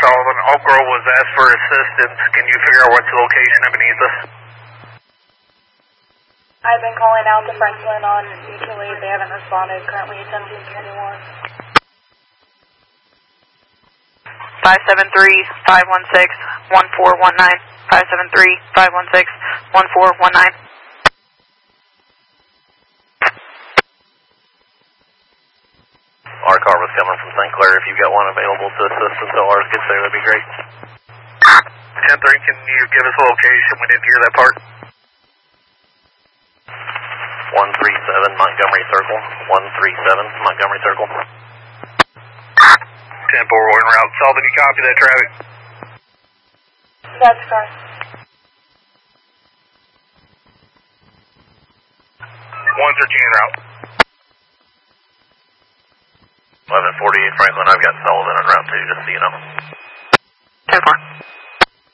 Sullivan. Oak Grove was asked for assistance. Can you figure out what's the location of Benitez? I've been calling out to Franklin on mutual aid. They haven't responded. Currently attempting 21. 573-516-1419. 573-516-1419. Our car was coming from St. Clair. If you've got one available to assist until ours gets there, that'd be great. 10-3, can you give us a location? We didn't hear that part. 137 Montgomery Circle. 137 Montgomery Circle. 10-4, we're en route. Sullivan, you copy that traffic? That's correct. One's are en route. 1148 Franklin, I've got Sullivan en route too, just so you know. 10-4.